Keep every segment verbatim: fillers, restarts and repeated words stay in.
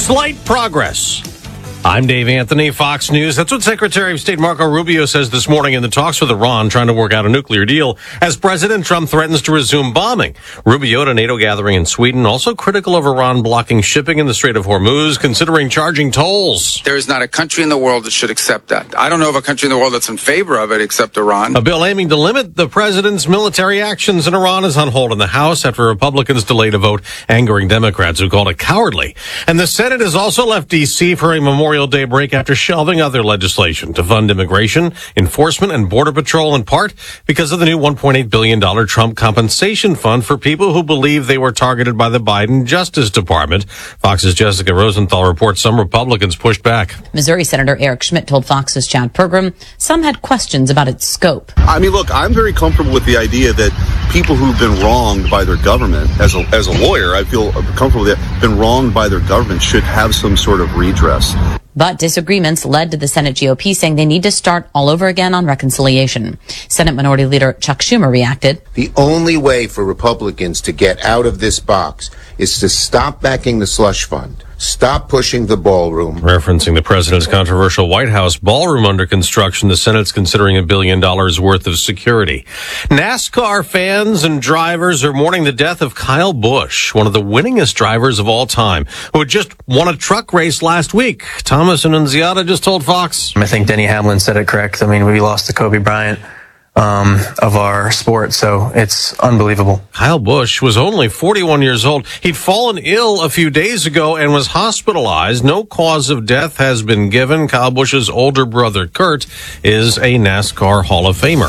slight progress. I'm Dave Anthony, Fox News. That's what Secretary of State Marco Rubio says this morning in the talks with Iran trying to work out a nuclear deal as President Trump threatens to resume bombing. Rubio at a NATO gathering in Sweden, also critical of Iran blocking shipping in the Strait of Hormuz, considering charging tolls. There is not a country in the world that should accept that. I don't know of a country in the world that's in favor of it except Iran. A bill aiming to limit the president's military actions in Iran is on hold in the House after Republicans delayed a vote, angering Democrats who called it cowardly. And the Senate has also left D C for a Memorial Day break after shelving other legislation to fund immigration, enforcement, and Border Patrol, in part because of the new one point eight billion dollars Trump compensation fund for people who believe they were targeted by the Biden Justice Department. Fox's Jessica Rosenthal reports some Republicans pushed back. Missouri Senator Eric Schmidt told Fox's Chad Pergram some had questions about its scope. I mean, look, I'm very comfortable with the idea that people who've been wronged by their government, as a, as a lawyer, I feel comfortable that been wronged by their government should have some sort of redress. But disagreements led to the Senate G O P saying they need to start all over again on reconciliation. Senate Minority Leader Chuck Schumer reacted. The only way for Republicans to get out of this box is to stop backing the slush fund. Stop pushing the ballroom. Referencing the president's controversial White House ballroom under construction, the Senate's considering a billion dollars worth of security. NASCAR fans and drivers are mourning the death of Kyle Busch, one of the winningest drivers of all time, who had just won a truck race last week. Thomas Annunziata just told Fox. I think Denny Hamlin said it correct. I mean, we lost to Kobe Bryant. Um, of our sport, so it's unbelievable. Kyle Busch was only forty-one years old. He'd fallen ill a few days ago and was hospitalized. No cause of death has been given. Kyle Busch's older brother, Kurt, is a NASCAR Hall of Famer.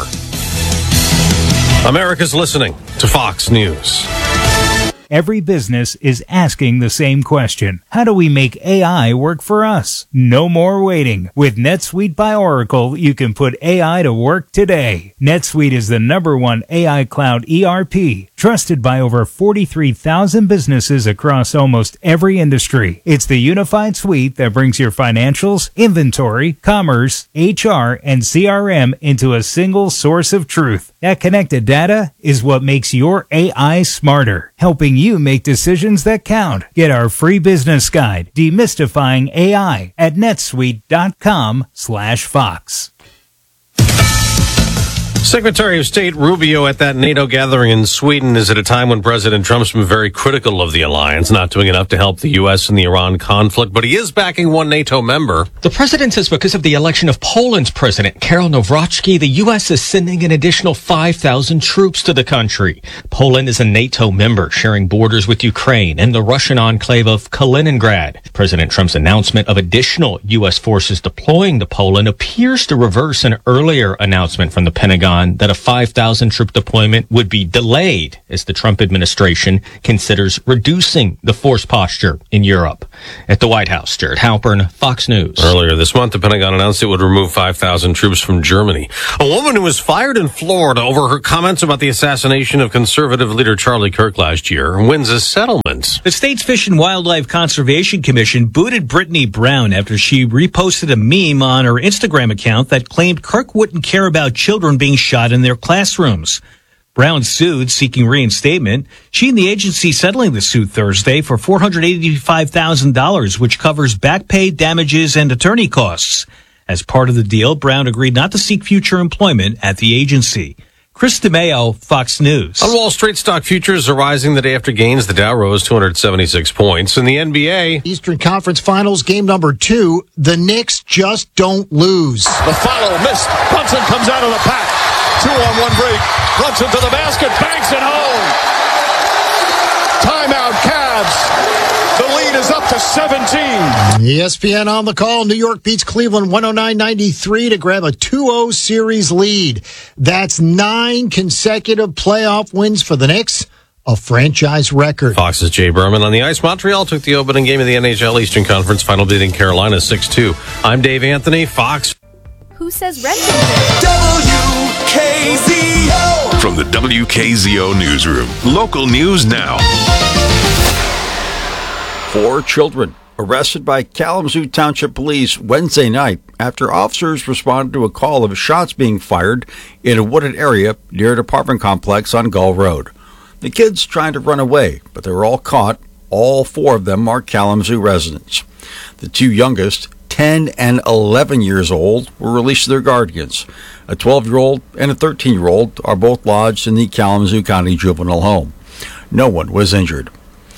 America's listening to Fox News. Every business is asking the same question. How do we make A I work for us? No more waiting. With NetSuite by Oracle, you can put A I to work today. NetSuite is the number one A I cloud E R P, trusted by over forty-three thousand businesses across almost every industry. It's the unified suite that brings your financials, inventory, commerce, H R, and C R M into a single source of truth. That connected data is what makes your A I smarter, helping you make decisions that count. Get our free business guide, Demystifying A I, at netsuite.com slash Fox. Secretary of State Rubio at that NATO gathering in Sweden is at a time when President Trump's been very critical of the alliance, not doing enough to help the U S in the Iran conflict, but he is backing one NATO member. The president says because of the election of Poland's president, Karol Nawrocki, the U S is sending an additional five thousand troops to the country. Poland is a NATO member sharing borders with Ukraine and the Russian enclave of Kaliningrad. President Trump's announcement of additional U S forces deploying to Poland appears to reverse an earlier announcement from the Pentagon that a five thousand troop deployment would be delayed as the Trump administration considers reducing the force posture in Europe. At the White House, Jared Halpern, Fox News. Earlier this month, the Pentagon announced it would remove five thousand troops from Germany. A woman who was fired in Florida over her comments about the assassination of conservative leader Charlie Kirk last year wins a settlement. The state's Fish and Wildlife Conservation Commission booted Brittany Brown after she reposted a meme on her Instagram account that claimed Kirk wouldn't care about children being shot in their classrooms. Brown sued, seeking reinstatement. She and the agency settling the suit Thursday for four hundred eighty-five thousand dollars, which covers back pay, damages, and attorney costs. As part of the deal, Brown agreed not to seek future employment at the agency. Chris DeMeo, Fox News. On Wall Street, stock futures are rising the day after gains. The Dow rose two hundred seventy-six points. In the N B A, Eastern Conference Finals, game number two. The Knicks just don't lose. The follow missed. Brunson comes out of the pack. Two on one break. Brunson to the basket. Banks it home. Timeout, Cavs. The lead is up to seventeen. E S P N on the call. New York beats Cleveland one oh nine ninety-three to grab a two oh series lead. That's nine consecutive playoff wins for the Knicks, a franchise record. Fox's Jay Berman on the ice. Montreal took the opening game of the N H L Eastern Conference Final, beating Carolina six two. I'm Dave Anthony, Fox. Who says renting? W K Z O. From the W K Z O newsroom. Local news now. Four children arrested by Kalamazoo Township Police Wednesday night after officers responded to a call of shots being fired in a wooded area near an apartment complex on Gull Road. The kids tried to run away, but they were all caught All four of them are Kalamazoo residents. The two youngest, ten and eleven years old, were released to their guardians. A twelve-year-old and a thirteen-year-old are both lodged in the Kalamazoo County Juvenile Home. No one was injured.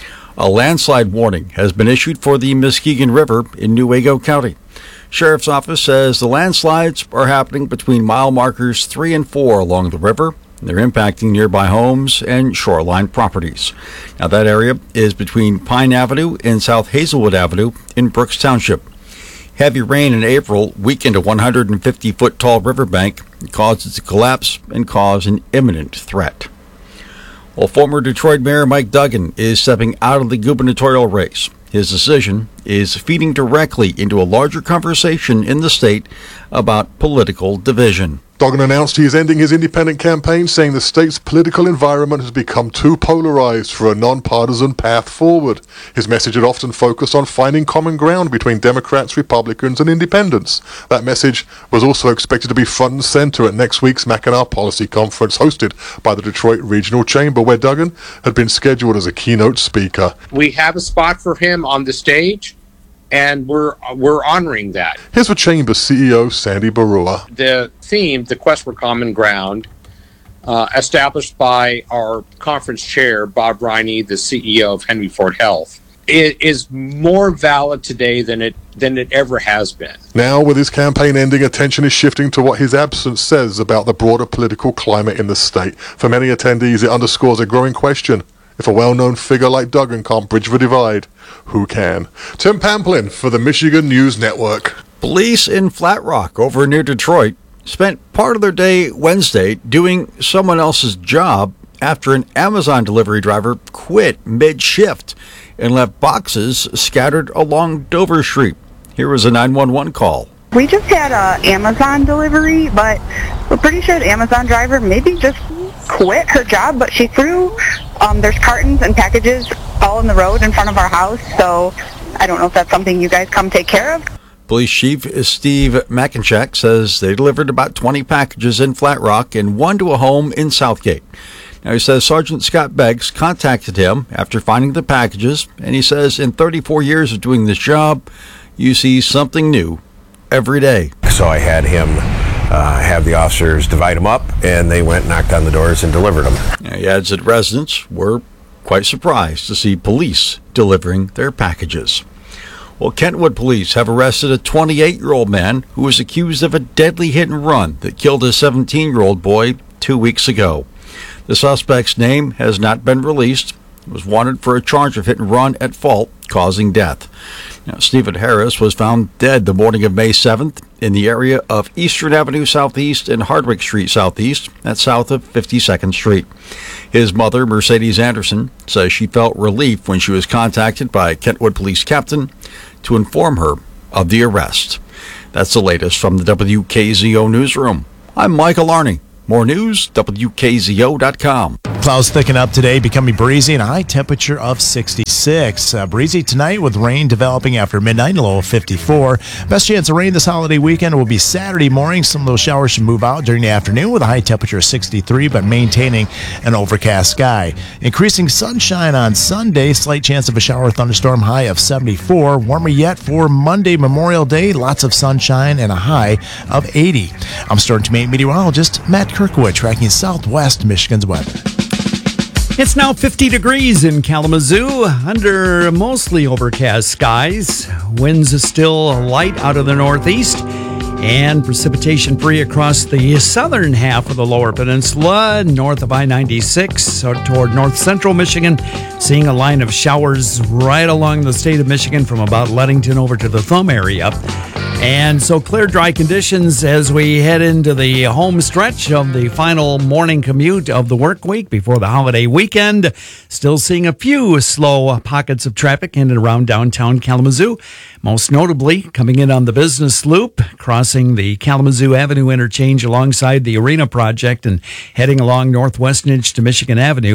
A landslide warning has been issued for the Muskegon River in Newaygo County. Sheriff's Office says the landslides are happening between mile markers three and four along the river. They're impacting nearby homes and shoreline properties. Now, that area is between Pine Avenue and South Hazelwood Avenue in Brooks Township. Heavy rain in April weakened a one hundred fifty foot tall riverbank, caused it to collapse and cause an imminent threat. Well, former Detroit Mayor Mike Duggan is stepping out of the gubernatorial race. His decision is feeding directly into a larger conversation in the state about political division. Duggan announced he is ending his independent campaign, saying the state's political environment has become too polarized for a nonpartisan path forward. His message had often focused on finding common ground between Democrats, Republicans, and independents. That message was also expected to be front and center at next week's Mackinac Policy Conference hosted by the Detroit Regional Chamber, where Duggan had been scheduled as a keynote speaker. We have a spot for him on the stage, and we're we're honoring that. Here's what Chamber C E O Sandy Barua. The theme, the Quest for Common Ground, uh, established by our conference chair, Bob Riney, the C E O of Henry Ford Health, it is more valid today than it than it ever has been. Now, with his campaign ending, attention is shifting to what his absence says about the broader political climate in the state. For many attendees, it underscores a growing question. If a well-known figure like Duggan can't bridge the divide, who can? Tim Pamplin for the Michigan News Network. Police in Flat Rock, over near Detroit, spent part of their day Wednesday doing someone else's job after an Amazon delivery driver quit mid-shift and left boxes scattered along Dover Street. Here was a nine one one call. We just had a Amazon delivery, but we're pretty sure the Amazon driver maybe just quit her job, but she threw, um, there's cartons and packages all in the road in front of our house, so I don't know if that's something you guys come take care of. Police Chief Steve Mackenchak says they delivered about twenty packages in Flat Rock and one to a home in Southgate. Now, he says Sergeant Scott Beggs contacted him after finding the packages, and he says in thirty-four years of doing this job, you see something new every day. So I had him uh, have the officers divide them up, and they went, knocked on the doors, and delivered them. Now, he adds that residents were quite surprised to see police delivering their packages. Well, Kentwood police have arrested a twenty-eight-year-old man who was accused of a deadly hit and run that killed a seventeen-year-old boy two weeks ago. The suspect's name has not been released. He was wanted for a charge of hit and run at fault, causing death. Now, Stephen Harris was found dead the morning of May seventh in the area of Eastern Avenue Southeast and Hardwick Street Southeast, that's south of fifty-second Street. His mother, Mercedes Anderson, says she felt relief when she was contacted by Kentwood Police Captain to inform her of the arrest. That's the latest from the W K Z O Newsroom. I'm Michael Arney. More news, W K Z O dot com. Clouds thicken up today, becoming breezy and a high temperature of sixty-six. Uh, breezy tonight with rain developing after midnight, a low of fifty-four. Best chance of rain this holiday weekend will be Saturday morning. Some of those showers should move out during the afternoon with a high temperature of sixty-three, but maintaining an overcast sky. Increasing sunshine on Sunday, slight chance of a shower or thunderstorm, high of seventy-four. Warmer yet for Monday, Memorial Day, lots of sunshine and a high of eighty. I'm Storm Team eight meteorologist Matt Kirkwood, tracking Southwest Michigan's weather. It's now fifty degrees in Kalamazoo under mostly overcast skies. Winds are still light out of the northeast and precipitation free across the southern half of the lower peninsula, north of I ninety-six, so toward north central Michigan, seeing a line of showers right along the state of Michigan from about Ludington over to the Thumb area. And so clear, dry conditions as we head into the home stretch of the final morning commute of the work week before the holiday weekend. Still seeing a few slow pockets of traffic in and around downtown Kalamazoo. Most notably, coming in on the business loop, crossing the Kalamazoo Avenue interchange alongside the Arena Project and heading along Northwest Edge to Michigan Avenue.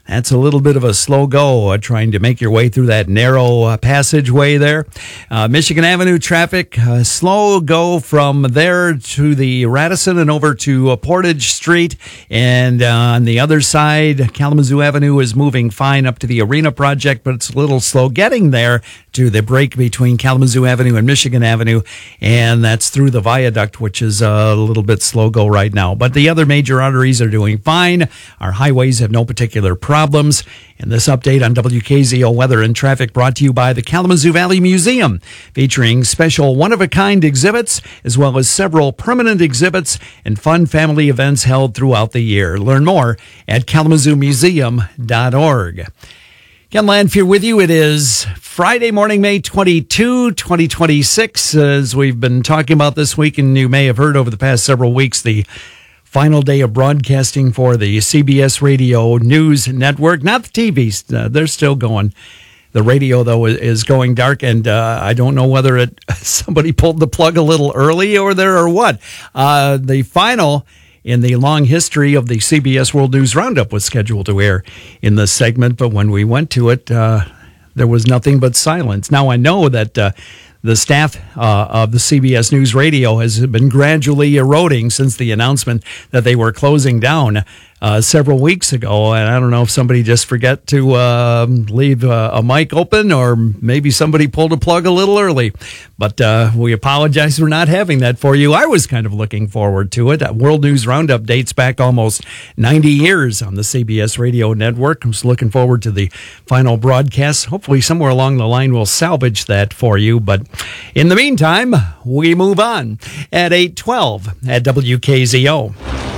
That's a little bit of a slow go, uh, trying to make your way through that narrow uh, passageway there. Uh, Michigan Avenue traffic, uh, slow go from there to the Radisson and over to uh, Portage Street. And uh, on the other side, Kalamazoo Avenue is moving fine up to the Arena Project, but it's a little slow getting there to the break between Kalamazoo Avenue and Michigan Avenue. And that's through the viaduct, which is a little bit slow go right now. But the other major arteries are doing fine. Our highways have no particular problems. And this update on W K Z O weather and traffic brought to you by the Kalamazoo Valley Museum, featuring special one-of-a-kind exhibits, as well as several permanent exhibits and fun family events held throughout the year. Learn more at kalamazoo museum dot org. Ken Landfier with you. It is Friday morning, May twenty-second, twenty twenty-six. As we've been talking about this week, and you may have heard over the past several weeks, the final day of broadcasting for the C B S Radio News Network. Not the T Vs. Uh, they're still going. The radio, though, is going dark, and uh, I don't know whether it somebody pulled the plug a little early or there or what. Uh, the final in the long history of the C B S World News Roundup was scheduled to air in this segment, but when we went to it, uh, there was nothing but silence. Now, I know that uh, the staff uh, of the C B S News Radio has been gradually eroding since the announcement that they were closing down uh, several weeks ago. And I don't know if somebody just forgot to uh, leave uh, a mic open, or maybe somebody pulled a plug a little early. But uh, we apologize for not having that for you. I was kind of looking forward to it. World News Roundup dates back almost ninety years on the C B S Radio Network. I was looking forward to the final broadcast. Hopefully somewhere along the line we'll salvage that for you. But in the meantime, we move on at eight twelve at W K Z O.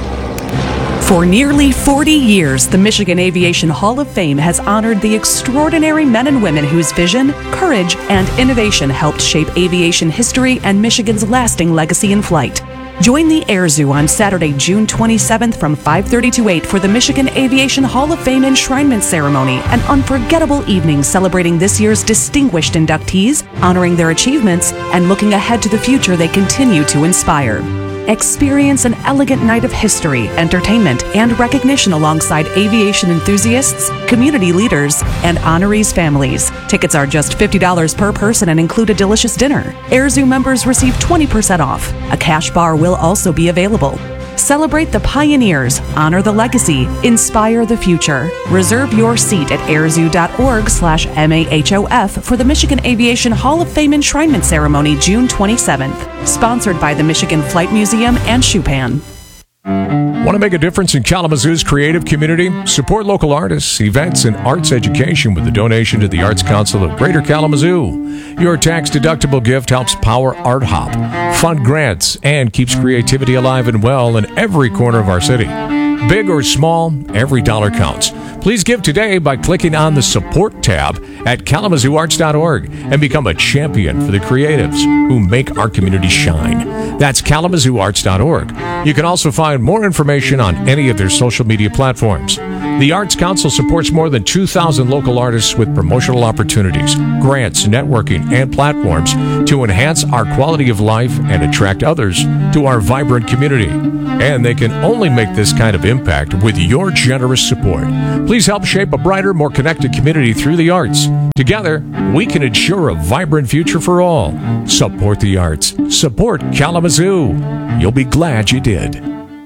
For nearly forty years, the Michigan Aviation Hall of Fame has honored the extraordinary men and women whose vision, courage, and innovation helped shape aviation history and Michigan's lasting legacy in flight. Join the Air Zoo on Saturday, June twenty-seventh from five thirty to eight for the Michigan Aviation Hall of Fame Enshrinement Ceremony, an unforgettable evening celebrating this year's distinguished inductees, honoring their achievements, and looking ahead to the future they continue to inspire. Experience an elegant night of history, entertainment, and recognition alongside aviation enthusiasts, community leaders, and honorees' families. Tickets are just fifty dollars per person and include a delicious dinner. Air Zoo members receive twenty percent off. A cash bar will also be available. Celebrate the pioneers, honor the legacy, inspire the future. Reserve your seat at airzoo dot org slash M A H O F for the Michigan Aviation Hall of Fame Enshrinement Ceremony, June twenty-seventh. Sponsored by the Michigan Flight Museum and Schupan. Want to make a difference in Kalamazoo's creative community? Support local artists, events, and arts education with a donation to the Arts Council of Greater Kalamazoo. Your tax-deductible gift helps power Art Hop, fund grants, and keeps creativity alive and well in every corner of our city. Big or small, every dollar counts. Please give today by clicking on the Support tab at kalamazoo arts dot org and become a champion for the creatives who make our community shine. That's kalamazoo arts dot org. You can also find more information on any of their social media platforms. The Arts Council supports more than two thousand local artists with promotional opportunities, grants, networking, and platforms to enhance our quality of life and attract others to our vibrant community. And they can only make this kind of impact with your generous support. Please help shape a brighter, more connected community through the arts. Together, we can ensure a vibrant future for all. Support the arts. Support Kalamazoo. You'll be glad you did.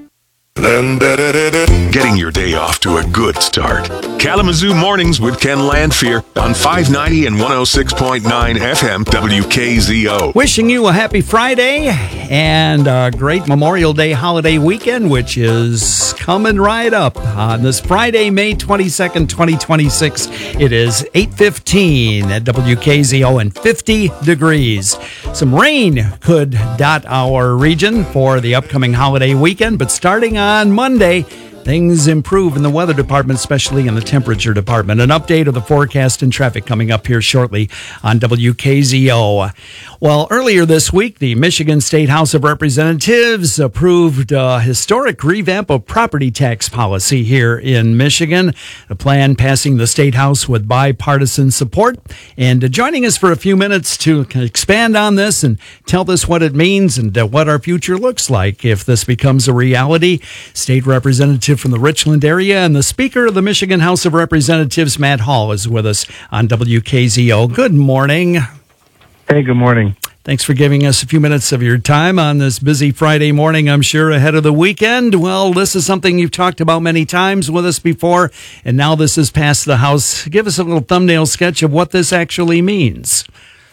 Getting your day off to a good start. Kalamazoo Mornings with Ken Landfear on five ninety and one oh six point nine F M W K Z O. Wishing you a happy Friday and a great Memorial Day holiday weekend, which is coming right up on this Friday, May twenty-second, twenty twenty-six. It is eight fifteen at W K Z O and fifty degrees. Some rain could dot our region for the upcoming holiday weekend, but starting on Monday, things improve in the weather department, especially in the temperature department. An update of the forecast and traffic coming up here shortly on W K Z O. Well, earlier this week, the Michigan State House of Representatives approved a historic revamp of property tax policy here in Michigan. The plan passing the State House with bipartisan support. And joining us for a few minutes to expand on this and tell us what it means and what our future looks like if this becomes a reality, State Representative Representative from the Richland area, and the Speaker of the Michigan House of Representatives, Matt Hall, is with us on W K Z O. Good morning. Hey, good morning. Thanks for giving us a few minutes of your time on this busy Friday morning, I'm sure, ahead of the weekend. Well, this is something you've talked about many times with us before, and now this has passed the House. Give us a little thumbnail sketch of what this actually means.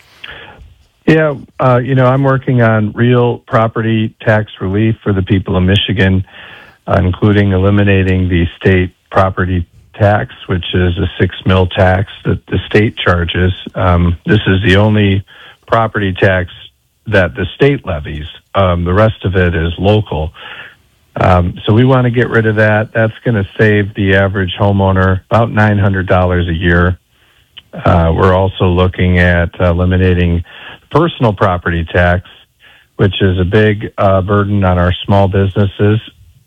Yeah, uh, you know, I'm working on real property tax relief for the people of Michigan, uh, including eliminating the state property tax, which is a six mil tax that the state charges. Um, this is the only property tax that the state levies. Um, the rest of it is local. Um, so we want to get rid of that. That's going to save the average homeowner about nine hundred dollars a year. Uh, we're also looking at uh, eliminating personal property tax, which is a big uh, burden on our small businesses.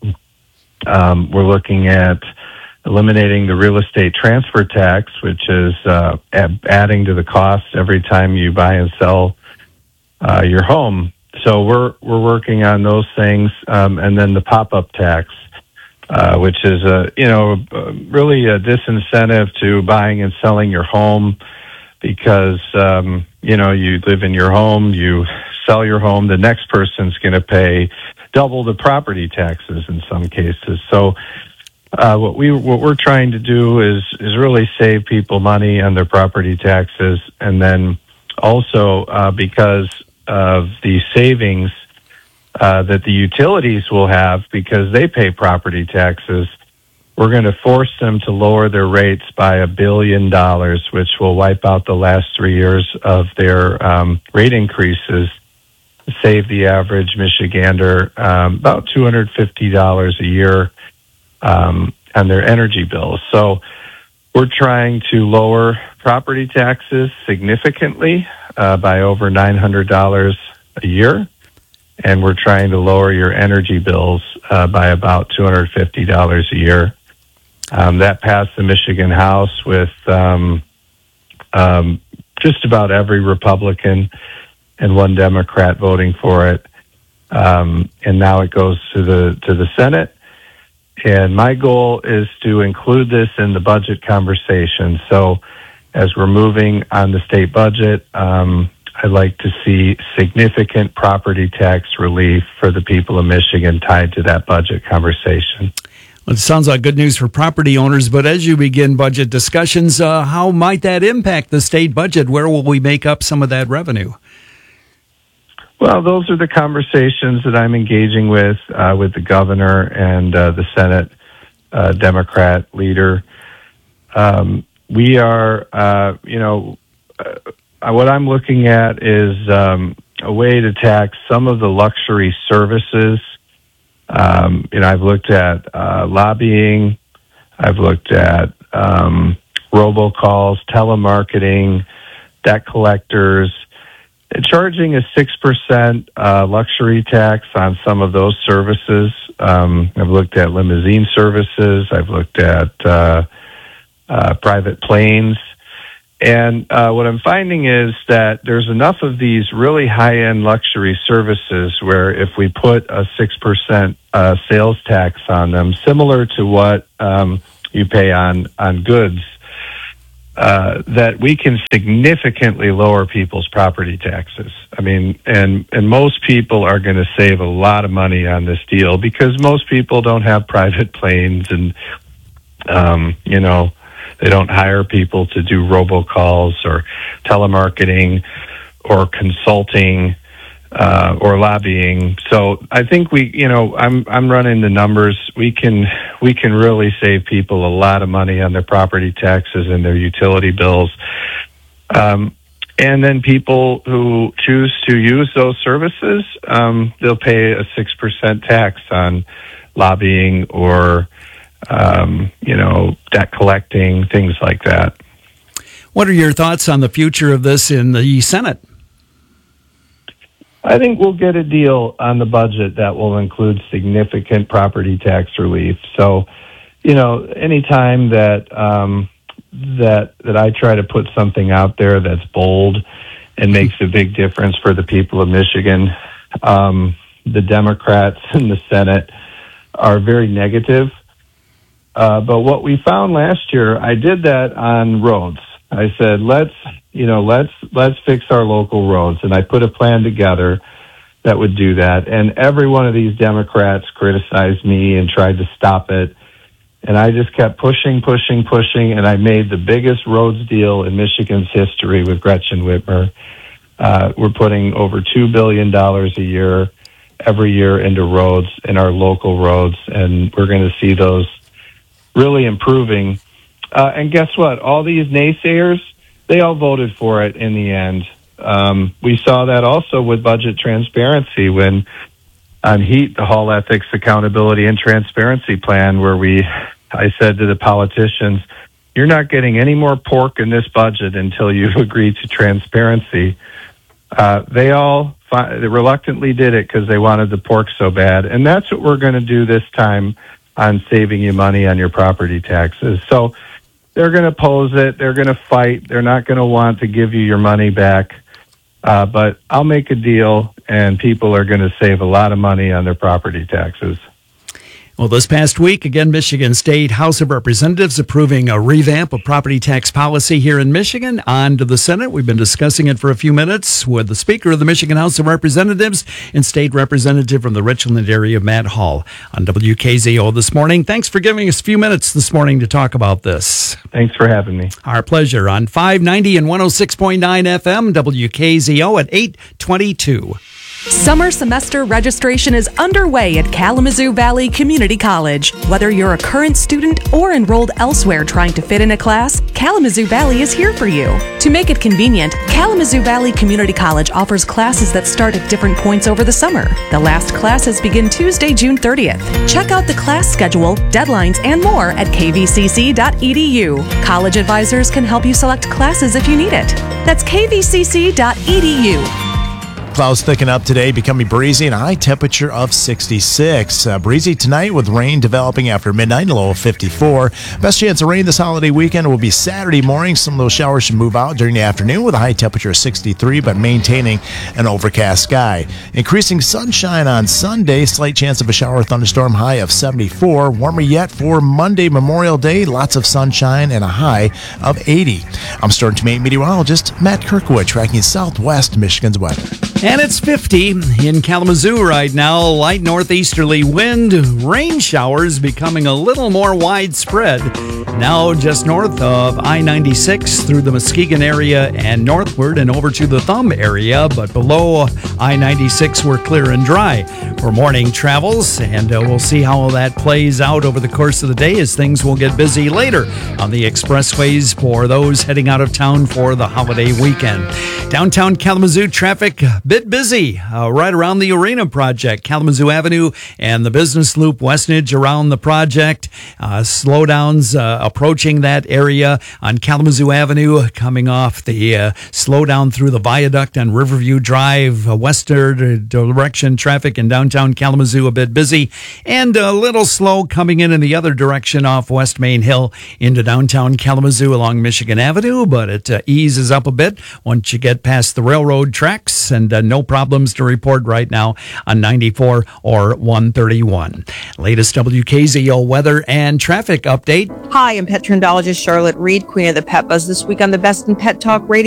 Um, we're looking at eliminating the real estate transfer tax, which is uh, ab- adding to the cost every time you buy and sell uh, your home. So we're we're working on those things, um, and then the pop-up tax, uh, which is a you know really a disincentive to buying and selling your home, because um, you know you live in your home, you sell your home, the next person's going to pay double the property taxes in some cases. So. Uh, what we what we're trying to do is is really save people money on their property taxes, and then also uh, because of the savings uh, that the utilities will have because they pay property taxes, we're going to force them to lower their rates by a billion dollars, which will wipe out the last three years of their um, rate increases, save the average Michigander um, about two hundred fifty dollars a year. Um, on their energy bills. So we're trying to lower property taxes significantly uh, by over nine hundred dollars a year, and we're trying to lower your energy bills uh, by about two hundred fifty dollars a year. Um, that passed the Michigan House with um, um, just about every Republican and one Democrat voting for it, um, and now it goes to the to the Senate. And my goal is to include this in the budget conversation. So as we're moving on the state budget, um, I'd like to see significant property tax relief for the people of Michigan tied to that budget conversation. Well, it sounds like good news for property owners, but as you begin budget discussions, uh, how might that impact the state budget? Where will we make up some of that revenue? Well, those are the conversations that I'm engaging with, uh, with the governor and uh, the Senate uh, Democrat leader. Um, we are, uh, you know, uh, what I'm looking at is um, a way to tax some of the luxury services. Um, you know, I've looked at uh, lobbying, I've looked at um, robocalls, telemarketing, debt collectors. Charging a six percent uh, luxury tax on some of those services. Um, I've looked at limousine services. I've looked at uh, uh, private planes. And uh, what I'm finding is that there's enough of these really high-end luxury services where if we put a six percent uh, sales tax on them, similar to what um, you pay on, on goods, Uh, that we can significantly lower people's property taxes. I mean, and and most people are going to save a lot of money on this deal because most people don't have private planes, and um, you know, they don't hire people to do robocalls or telemarketing or consulting uh, or lobbying. So I think we, you know, I'm I'm running the numbers. We can we can really save people a lot of money on their property taxes and their utility bills. Um, and then people who choose to use those services, um, they'll pay a six percent tax on lobbying or, um, you know, debt collecting, things like that. What are your thoughts on the future of this in the Senate? I think we'll get a deal on the budget that will include significant property tax relief. So, you know, anytime that um, that that I try to put something out there that's bold and makes a big difference for the people of Michigan, um, the Democrats in the Senate are very negative Uh, but what we found last year, I did that on roads. I said, let's, you know, let's, let's fix our local roads. And I put a plan together that would do that. And every one of these Democrats criticized me and tried to stop it. And I just kept pushing, pushing, pushing. And I made the biggest roads deal in Michigan's history with Gretchen Whitmer. Uh, we're putting over two billion dollars a year, every year into roads, in our local roads. And we're going to see those really improving. Uh, and guess what? All these naysayers, they all voted for it in the end. Um, we saw that also with budget transparency when on HEAT, the Hall Ethics, Accountability, and Transparency Plan, where we, I said to the politicians, you're not getting any more pork in this budget until you've agreed to transparency. Uh, they all fi- they reluctantly did it because they wanted the pork so bad. And that's what we're going to do this time on saving you money on your property taxes. So they're going to oppose it. They're going to fight. They're not going to want to give you your money back. Uh, but I'll make a deal, and people are going to save a lot of money on their property taxes. Well, this past week, again, Michigan State House of Representatives approving a revamp of property tax policy here in Michigan. On to the Senate. We've been discussing it for a few minutes with the Speaker of the Michigan House of Representatives and State Representative from the Richland area, Matt Hall, on W K Z O this morning. Thanks for giving us a few minutes this morning to talk about this. Thanks for having me. Our pleasure. On five ninety and one oh six point nine F M, W K Z O at eight twenty-two. Summer semester registration is underway at Kalamazoo Valley Community College. Whether you're a current student or enrolled elsewhere trying to fit in a class, Kalamazoo Valley is here for you. To make it convenient, Kalamazoo Valley Community College offers classes that start at different points over the summer. The last classes begin Tuesday, June thirtieth. Check out the class schedule, deadlines, and more at k v c c dot e d u. College advisors can help you select classes if you need it. That's k v c c dot e d u. Clouds thicken up today, becoming breezy and a high temperature of sixty-six. Uh, breezy tonight with rain developing after midnight, a low of fifty-four. Best chance of rain this holiday weekend will be Saturday morning. Some of those showers should move out during the afternoon with a high temperature of sixty-three, but maintaining an overcast sky. Increasing sunshine on Sunday, slight chance of a shower or thunderstorm, high of seventy-four. Warmer yet for Monday, Memorial Day, lots of sunshine and a high of eighty. I'm Storm Team eight meteorologist Matt Kirkwood, tracking Southwest Michigan's weather. And it's fifty in Kalamazoo right now. Light northeasterly wind, rain showers becoming a little more widespread. Now just north of I ninety-six through the Muskegon area and northward and over to the Thumb area. But below I ninety-six, we're clear and dry for morning travels. And uh, we'll see how that plays out over the course of the day as things will get busy later on the expressways for those heading out of town for the holiday weekend. Downtown Kalamazoo traffic bit busy uh, right around the Arena project, Kalamazoo Avenue and the Business Loop Westnedge around the project. Uh, slowdowns uh, approaching that area on Kalamazoo Avenue, coming off the uh, slowdown through the viaduct on Riverview Drive. Uh, western direction traffic in downtown Kalamazoo a bit busy, and a little slow coming in in the other direction off West Main Hill into downtown Kalamazoo along Michigan Avenue, but it uh, eases up a bit once you get past the railroad tracks, and uh, no problems to report right now on ninety-four or one thirty-one. Latest W K Z O weather and traffic update. Hi, I'm pet trendologist Charlotte Reed, Queen of the Pet Buzz, this week on the Best in Pet Talk Radio.